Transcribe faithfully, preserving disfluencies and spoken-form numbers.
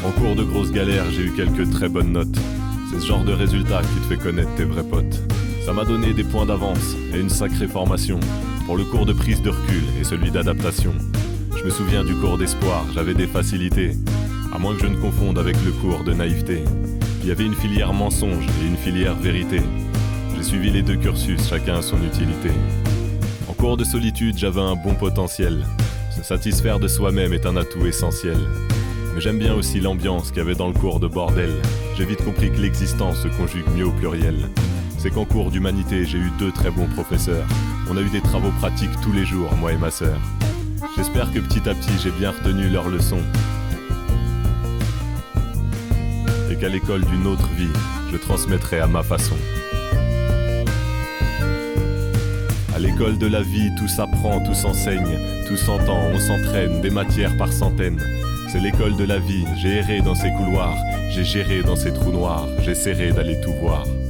En cours de grosses galères, j'ai eu quelques très bonnes notes. C'est ce genre de résultat qui te fait connaître tes vrais potes. Ça m'a donné des points d'avance et une sacrée formation pour le cours de prise de recul et celui d'adaptation. Je me souviens du cours d'espoir, j'avais des facilités, à moins que je ne confonde avec le cours de naïveté. Il y avait une filière mensonge et une filière vérité. J'ai suivi les deux cursus, chacun a son utilité. En cours de solitude, j'avais un bon potentiel. Se satisfaire de soi-même est un atout essentiel. Mais j'aime bien aussi l'ambiance qu'il y avait dans le cours de bordel. J'ai vite compris que l'existence se conjugue mieux au pluriel. C'est qu'en cours d'humanité, j'ai eu deux très bons professeurs. On a eu des travaux pratiques tous les jours, moi et ma sœur. J'espère que petit à petit, j'ai bien retenu leurs leçons. Et qu'à l'école d'une autre vie, je transmettrai à ma façon. À l'école de la vie, tout s'apprend, tout s'enseigne, tout s'entend, on s'entraîne, des matières par centaines. C'est l'école de la vie, j'ai erré dans ses couloirs, j'ai géré dans ses trous noirs, j'essaierai d'aller tout voir.